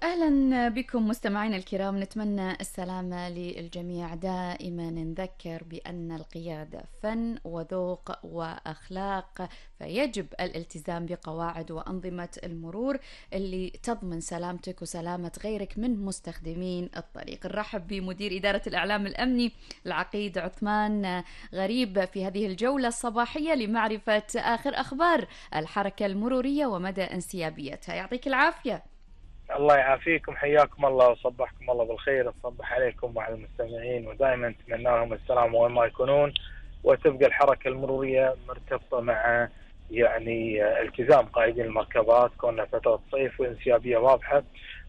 أهلا بكم مستمعينا الكرام، نتمنى السلامة للجميع. دائما نذكر بأن القيادة فن وذوق وأخلاق، فيجب الالتزام بقواعد وأنظمة المرور اللي تضمن سلامتك وسلامة غيرك من مستخدمين الطريق. نرحب بمدير إدارة الإعلام الأمني العقيد عثمان غريب في هذه الجولة الصباحية لمعرفة آخر أخبار الحركة المرورية ومدى انسيابيتها. يعطيك العافية. الله يعافيكم، حياكم الله وصبحكم الله بالخير. تصبح عليكم وعلى المستمعين، ودائما نتمنى لهم السلام وين ما يكونون، وتبقى الحركة المرورية مرتبطة مع التزام قائدين المركبات، كوننا فترة صيف وانسيابية واضحة.